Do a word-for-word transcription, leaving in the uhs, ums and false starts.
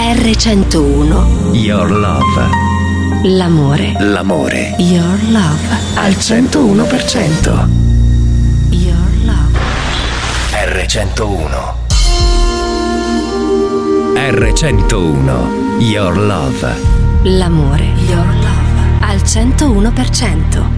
erre centouno. Your love. L'amore. L'amore. Your love. Al centouno per cento. Your love. erre centouno. erre centouno. Your love. L'amore. Your love. Al centouno per cento.